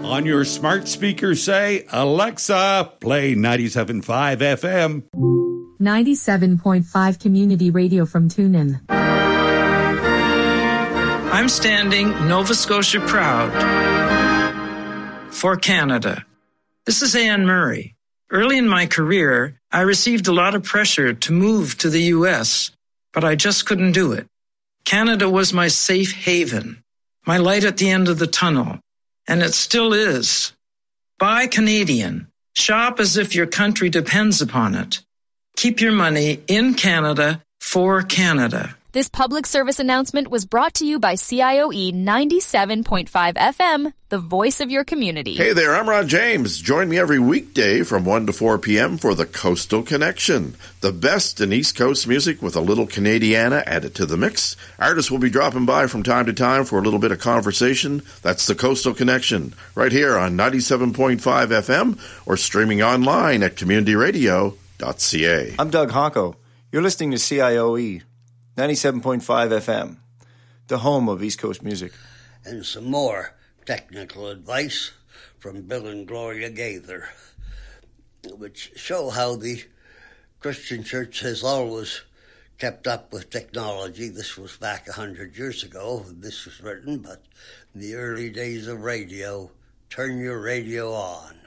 On your smart speaker, say, Alexa, play 97.5 FM. 97.5 Community Radio from TuneIn. I'm standing Nova Scotia proud for Canada. This is Anne Murray. Early in my career, I received a lot of pressure to move to the U.S., but I just couldn't do it. Canada was my safe haven, my light at the end of the tunnel, and it still is. Buy Canadian. Shop as if your country depends upon it. Keep your money in Canada for Canada. This public service announcement was brought to you by CIOE 97.5 FM, the voice of your community. Hey there, I'm Ron James. Join me every weekday from 1 to 4 p.m. for the Coastal Connection. The best in East Coast music with a little Canadiana added to the mix. Artists will be dropping by from time to time for a little bit of conversation. That's the Coastal Connection, right here on 97.5 FM or streaming online at communityradio.ca. I'm Doug Honko. You're listening to CIOE 97.5 FM, the home of East Coast music. And some more technical advice from Bill and Gloria Gaither, which show how the Christian church has always kept up with technology. This was back 100 years ago. This was written, but in the early days of radio, turn your radio on.